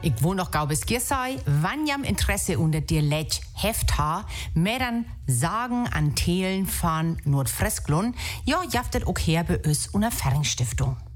Ich wohne noch gaubes Giersei, wann jam Interesse unter dir Lech heft ha, mehr dann sagen an Thelen von Nordfrisklund, ja, jaftet auch her bei uns unter Fernstiftung.